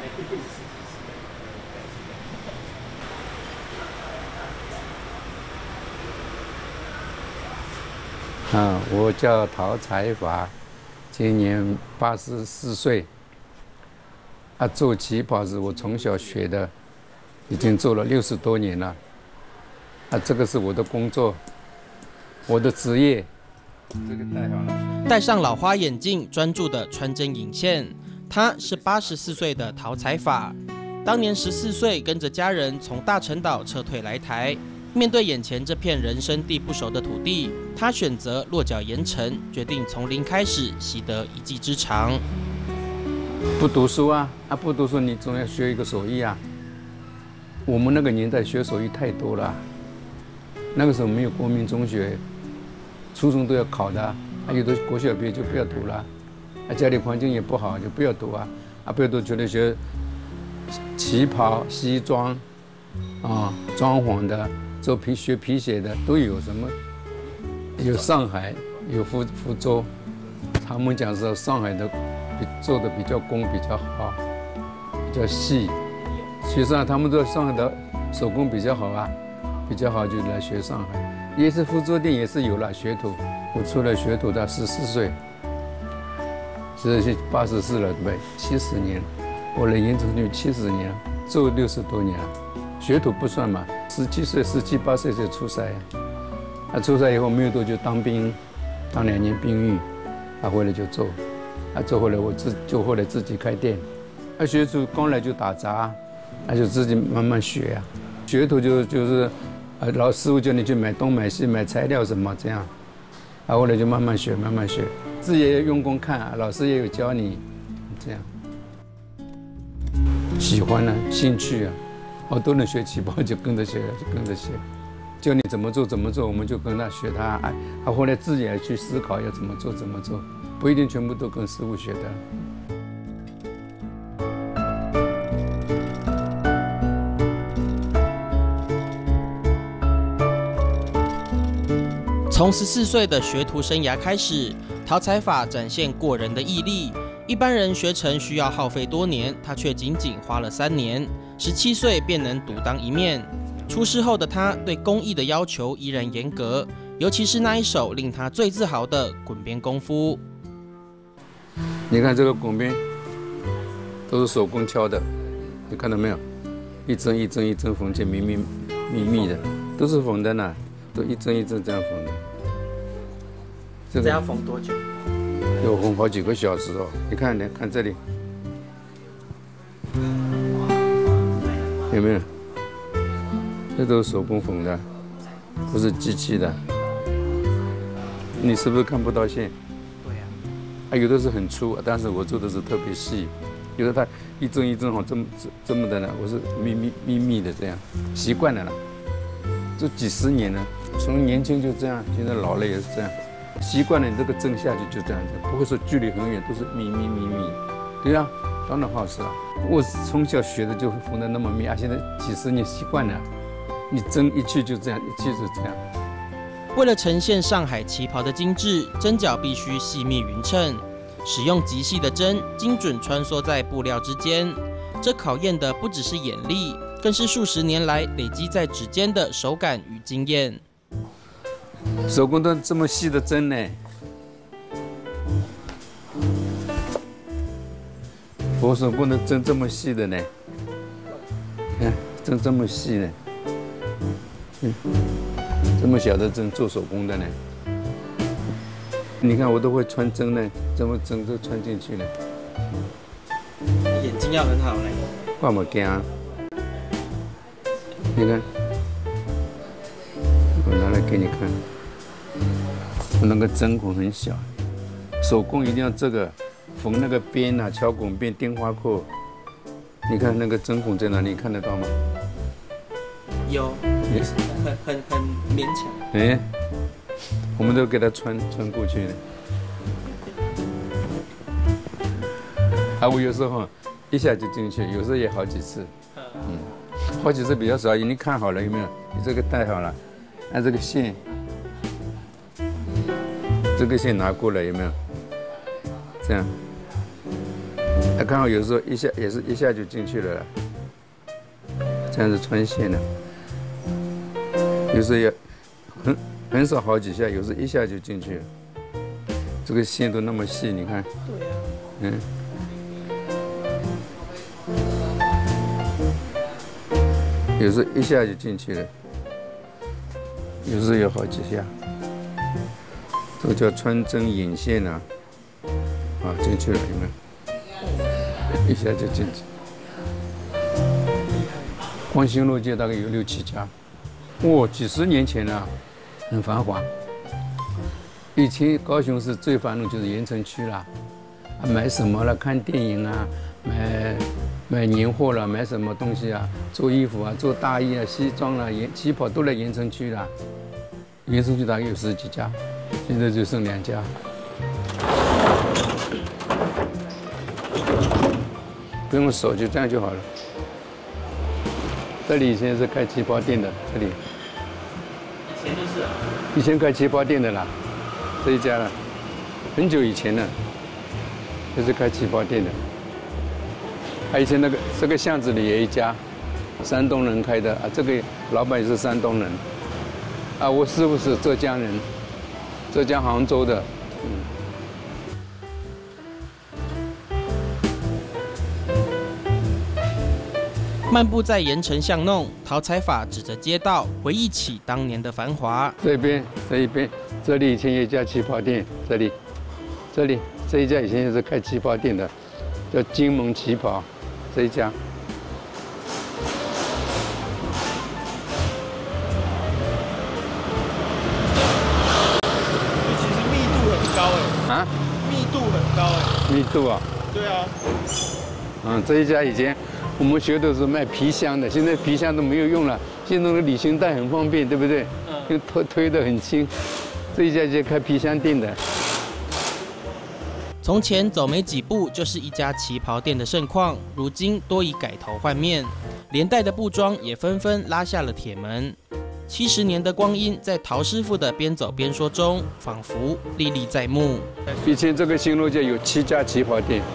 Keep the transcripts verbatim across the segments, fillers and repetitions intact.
啊，我叫陶才华，今年八十四岁。啊，做旗袍是我从小学的，已经做了六十多年了。啊，这个是我的工作，我的职业。这个戴好了。 戴上老花眼镜，专注的穿针引线。他是八十四岁的陶才法，当年十四岁跟着家人从大陈岛撤退来台。面对眼前这片人生地不熟的土地，他选择落脚盐城，决定从零开始习得一技之长。 不读书啊，啊不读书，你总要学一个手艺啊。我们那个年代学手艺太多了，那个时候没有国民中学，初中都要考的，啊有的国小毕业就不要读了，啊家里环境也不好就不要读啊，啊不要读就得学旗袍、西装，啊装潢的。做皮学皮鞋的都有，什么有上海有福福州，他们讲说上海的比做的比较工比较好，比较细。学上海他们说上海的手工比较好啊，比较好就来学上海。也是福州店也是有了学徒，我出来学徒到十四岁，这是八十四了对不对？七十年，我来盐城就七十年，做六十多年了。学徒不算嘛，十七岁、十七八岁就出塞，啊，出塞以后没有多久当兵，当两年兵役，啊，回来就做，啊，做回来我自就后来自己开店，啊，学徒刚来就打杂，啊，就自己慢慢学呀、啊，学徒就就是，啊，老师傅叫你去买东买西买材料什么这样，啊，后来就慢慢学慢慢学，自己也要用功看、啊，老师也有教你，这样，喜欢啊，兴趣啊。好多人学旗袍就跟着学，就跟着学，教你怎么做怎么做，我们就跟他学他。哎，他后来自己也去思考要怎么做怎么做，不一定全部都跟师傅学的。 从十四岁的学徒生涯开始，陶才法展现过人的毅力。一般人学成需要耗费多年，他却仅仅花了三年。十七岁便能独当一面。出师后的他对工艺的要求依然严格，尤其是那一手令他最自豪的滚边功夫。 你看这个滚边，都是手工敲的，你看到没有？一针一针一针缝起，密密密密的，都是缝的呢，都一针一针这样缝的。 这个要缝多久？ 要缝好几个小时哦。你看，你看这里。有没有？这都是手工缝的，不是机器的。你是不是看不到线？ 对呀、 啊。啊，有的是很粗，但是我做的是特别细。有的它一针一针好这么这么的呢，我是密密密密的这样，习惯了了。这几十年了，从年轻就这样，现在老了也是这样，习惯了你这个针下去就这样子，不会说距离很远，都是密密密密。对呀、啊。当然好吃了，我从小学的就缝得那么密啊，现在几十年习惯了，你针一去就这样，一去就这样。 为了呈现上海旗袍的精致，针脚必须细密匀称，使用极细的针，精准穿梭在布料之间。这考验的不只是眼力，更是数十年来累积在指尖的手感与经验。 手工都这么细的针呢。我手工的针这么细的呢，你看针这么细呢，嗯，这么小的针做手工的呢。你看我都会穿针呢，这么针都穿进去了。 眼睛要很好嘞。 挂么惊？你看，我拿来给你看，我那个针孔很小，手工一定要这个。缝那个边啊，敲孔边、钉花扣，你看那个针孔在哪里？看得到吗？ 有，很很很勉强。 哎，我们都给它穿穿过去的。啊，我有时候一下就进去，有时候也好几次。嗯，好几次比较少。你看好了有没有？你这个戴好了，按这个线，这个线拿过来有没有？这样。 那刚好有时候一下也是一下就进去了啦，这样子穿线了。有时候也很很少好几下，有时候一下就进去了。这个线都那么细，你看。 对啊。 嗯。有时候一下就进去了，有时候有好几下。这个叫穿针引线啊，啊进去了，有没有？一下就进去。光兴路街大概有六七家，哇，几十年前了、啊，很繁华。以前高雄市最繁荣就是盐城区啦，啊、买什么了？看电影啊，买买年货了，买什么东西啊？做衣服啊，做大衣啊，西装啦、盐旗袍都在盐城区啦。盐城区大概有十几家，现在就剩两家。不用手，就这样就好了。这里以前是开旗袍店的，这里。 以前就是、啊。 以前开旗袍店的啦，这一家了，很久以前了，就是开旗袍店的。还以前那个这个巷子里也有一家，山东人开的啊，这个老板也是山东人。啊，我师傅是浙江人，浙江杭州的，嗯。 漫步在盐城巷弄，陶采法指着街道，回忆起当年的繁华。 这边这一边，这里以前有一家旗袍店，这里，这里这一家以前也是开旗袍店的，叫金门旗袍，这一家。 其实密度很高哎。 啊？ 密度很高哎。 密度啊？ 对啊。 嗯，这一家以前。我们学的是卖皮箱的，现在皮箱都没有用了。现在那个旅行袋很方便，对不对？嗯。推推得很轻。这一家就开皮箱店的。 从前走没几步就是一家旗袍店的盛况，如今多已改头换面，连带的布庄也纷纷拉下了铁门。七十年的光阴，在陶师傅的边走边说中，仿佛历历在目。 以前这个新路街有七家旗袍店，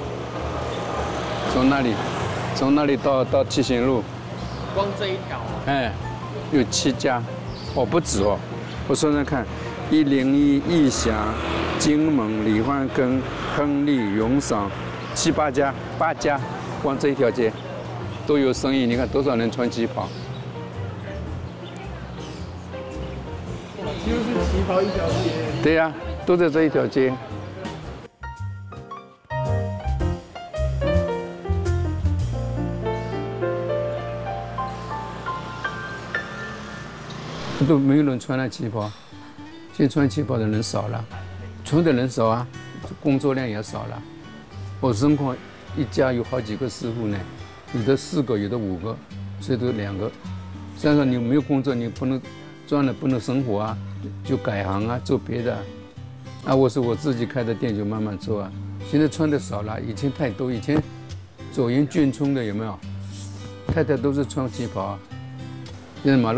从那里。从那里到到七贤路， 光这一条， 哎，有七家，哦，不止哦，我算算看，一零一、义祥、金门、李焕根、亨利、永赏，七八家，八家，光这一条街都有生意。你看多少人穿旗袍？ 就是旗袍一条街。 对呀、啊，都在这一条街。都没有人穿了旗袍，现在穿旗袍的人少了，穿的人少啊，工作量也少了。我生况一家有好几个师傅呢，有的四个，有的五个，最多两个。虽然说你没有工作，你不能赚了不能生活啊，就改行啊，做别的啊。啊，我是我自己开的店，就慢慢做啊。现在穿的少了，以前太多，以前左营眷村的有没有？太太都是穿旗袍啊，现在马路。